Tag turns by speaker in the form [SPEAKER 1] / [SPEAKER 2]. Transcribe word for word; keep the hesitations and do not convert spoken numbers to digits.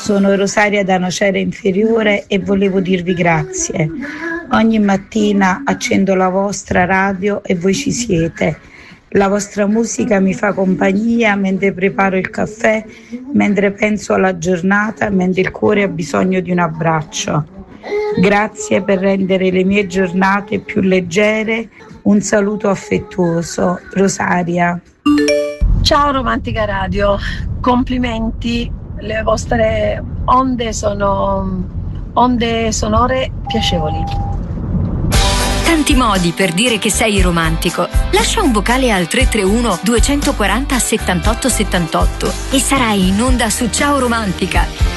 [SPEAKER 1] Sono Rosaria da Nocera Inferiore e volevo dirvi grazie. Ogni mattina accendo la vostra radio e voi ci siete. La vostra musica mi fa compagnia mentre preparo il caffè, mentre penso alla giornata, mentre il cuore ha bisogno di un abbraccio. Grazie per rendere le mie giornate più leggere. Un saluto affettuoso. Rosaria.
[SPEAKER 2] Ciao Romantica Radio, complimenti, le vostre onde sono onde sonore piacevoli.
[SPEAKER 3] Tanti modi per dire che sei romantico. Lascia un vocale al tre tre uno due quattro zero settantotto settantotto e sarai in onda su Ciao Romantica.